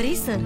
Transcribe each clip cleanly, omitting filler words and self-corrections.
परिसर.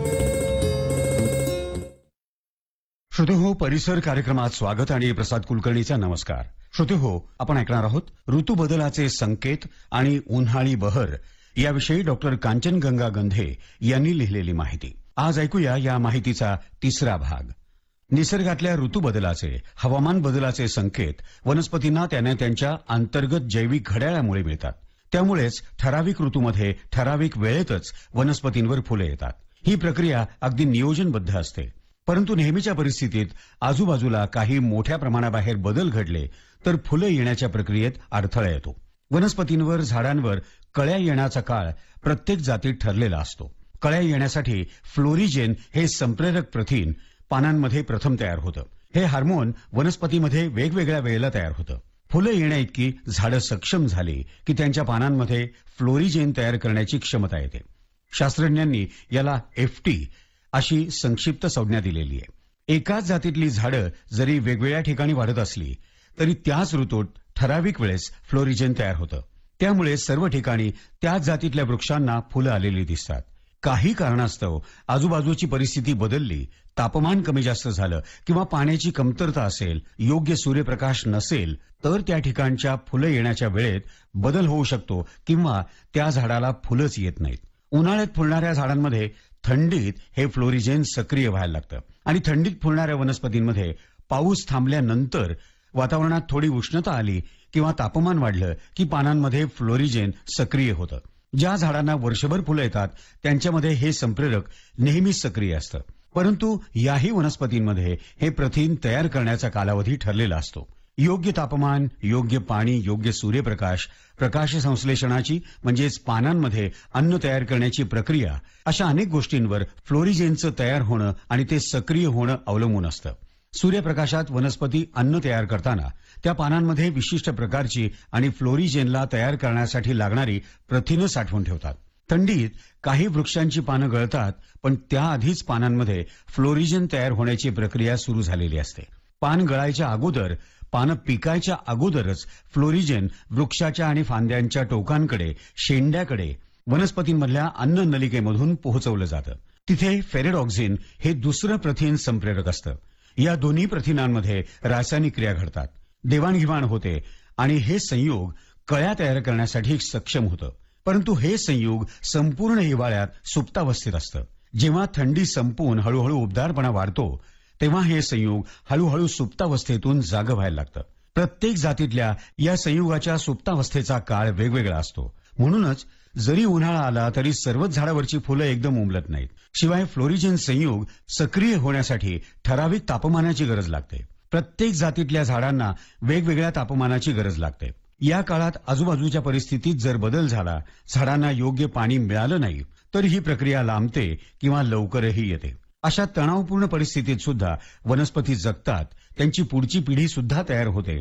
श्रोतेहो, परिसर कार्यक्रमात स्वागत आणि प्रसाद कुलकर्णीचा नमस्कार. श्रोतेहो, आपण ऐकणार आहोत ऋतू बदलाचे संकेत आणि उन्हाळी बहर याविषयी डॉक्टर कांचनगंगा गंधे यांनी लिहिलेली माहिती. आज ऐकूया या माहितीचा तिसरा भाग. निसर्गातल्या ऋतू बदलाचे, हवामान बदलाचे संकेत वनस्पतींना त्यांच्या अंतर्गत जैविक घड्याळामुळे मिळतात. त्यामुळेच ठराविक ऋतूमध्ये ठराविक वेळेतच वनस्पतींवर फुले येतात. ही प्रक्रिया अगदी नियोजनबद्ध असते. परंतु नेहमीच्या परिस्थितीत आजूबाजूला काही मोठ्या प्रमाणाबाहेर बदल घडले तर फुलं येण्याच्या प्रक्रियेत अडथळा येतो. वनस्पतींवर, झाडांवर कळ्या येण्याचा काळ प्रत्येक जातीत ठरलेला असतो. कळ्या येण्यासाठी फ्लोरिजेन हे संप्रेरक प्रथिन पानांमध्ये प्रथम तयार होतं. हे हार्मोन वनस्पतीमध्ये वेगवेगळ्या वेळेला तयार होतं. फुलं येण्याइतकी झाडं सक्षम झाली की त्यांच्या पानांमध्ये फ्लोरिजेन तयार करण्याची क्षमता येते. शास्त्रज्ञांनी याला FT अशी संक्षिप्त संज्ञा दिलेली आहे. एकाच जातीतली झाडं जरी वेगवेगळ्या ठिकाणी वाढत असली तरी त्याच ऋतूत ठराविक वेळेस फ्लोरिजेन तयार होतं. त्यामुळे सर्व ठिकाणी त्याच जातीतल्या वृक्षांना फुलं आलेली दिसतात. काही कारणास्तव आजूबाजूची परिस्थिती बदलली, तापमान कमी जास्त झालं किंवा पाण्याची कमतरता असेल, योग्य सूर्यप्रकाश नसेल तर त्या ठिकाणच्या फुलं येण्याच्या वेळेत बदल होऊ शकतो किंवा त्या झाडाला फुलंच येत नाहीत. उन्हाळ्यात फुलणाऱ्या झाडांमध्ये थंडीत हे फ्लोरिजेन सक्रिय व्हायला लागतं आणि थंडीत फुलणाऱ्या वनस्पतींमध्ये पाऊस थांबल्यानंतर वातावरणात थोडी उष्णता आली किंवा तापमान वाढलं की पानांमध्ये फ्लोरिजेन सक्रिय होतं. ज्या झाडांना वर्षभर फुलं येतात त्यांच्यामध्ये हे संप्रेरक नेहमीच सक्रिय असतं. परंतु याही वनस्पतींमध्ये हे प्रथिन तयार करण्याचा कालावधी ठरलेला असतो. योग्य तापमान, योग्य पाणी, योग्य सूर्यप्रकाश, प्रकाश संश्लेषणाची म्हणजेच पानांमध्ये अन्न तयार करण्याची प्रक्रिया अशा अनेक गोष्टींवर फ्लोरिजेनचं तयार होणं आणि ते सक्रिय होणं अवलंबून असतं. सूर्यप्रकाशात वनस्पती अन्न तयार करताना त्या पानांमध्ये विशिष्ट प्रकारची आणि फ्लोरिजेनला तयार करण्यासाठी लागणारी प्रथिनं साठवून ठेवतात. थंडीत काही वृक्षांची पानं गळतात, पण त्याआधीच पानांमध्ये फ्लोरिजेन तयार होण्याची प्रक्रिया सुरू झालेली असते. पान गळायच्या अगोदर, पानं पिकायच्या अगोदरच फ्लोरिजेन वृक्षाच्या आणि फांद्यांच्या टोकांकडे, शेंड्याकडे, वनस्पतींमधल्या अन्न नलिकेमधून पोहोचवलं जातं. तिथे फेरेडॉक्सिन हे दुसरं प्रथिन संप्रेरक असतं. या दोन्ही प्रथिनांमध्ये रासायनिक क्रिया घडतात, देवाणघेवाण होते आणि हे संयोग कळ्या तयार करण्यासाठी सक्षम होतं. परंतु हे संयोग संपूर्ण हिवाळ्यात सुप्तावस्थेत असतं. जेव्हा थंडी संपून हळूहळू उबदारपणा वाढतो तेव्हा हे संयोग हळूहळू सुप्तावस्थेतून जागं व्हायला लागतं. प्रत्येक जातीतल्या या संयोगाच्या सुप्तावस्थेचा काळ वेगवेगळा असतो. म्हणूनच जरी उन्हाळा आला तरी सर्वच झाडावरची फुलं एकदम उमलत नाहीत. शिवाय फ्लोरिजेन संयोग सक्रिय होण्यासाठी ठराविक तापमानाची गरज लागते. प्रत्येक जातीतल्या झाडांना वेगवेगळ्या तापमानाची गरज लागते. या काळात आजूबाजूच्या परिस्थितीत जर बदल झाला, झाडांना योग्य पाणी मिळालं नाही तर ही प्रक्रिया लांबते किंवा लवकरही येते. अशा तणावपूर्ण परिस्थितीत सुद्धा वनस्पती जगतात, त्यांची पुढची पिढी सुद्धा तयार होते